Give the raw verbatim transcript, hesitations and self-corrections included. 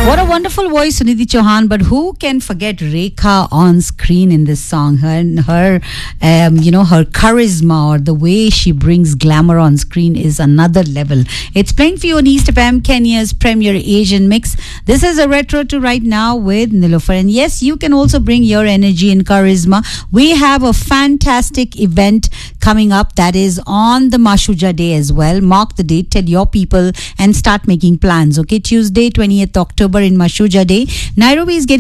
What a wonderful voice, Sunidhi Chauhan. But who can forget Rekha on screen in this song? Her, her, um, you know, her charisma or the way she brings glamour on screen is another level. It's playing for you on East F M, Kenya's premier Asian mix. This is a retro to right now with Nilofer. And yes, you can also bring your energy and charisma. We have a fantastic event coming up that is on the Mashuja Day as well. Mark the date, tell your people and start making plans. Okay, Tuesday, twentieth October in Mashuja Day. Nairobi is getting